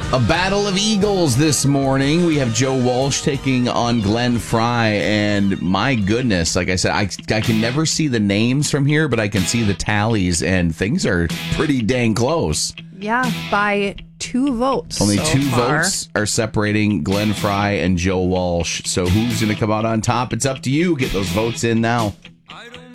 A battle of eagles this morning. We have Joe Walsh taking on Glenn Fry, and my goodness, like I said, I can never see the names from here, but I can see the tallies, and things are pretty dang close. Yeah, by 2 votes. Only so 2 far. votes are separating Glenn Fry and Joe Walsh. So who's going to come out on top? It's up to you. Get those votes in now.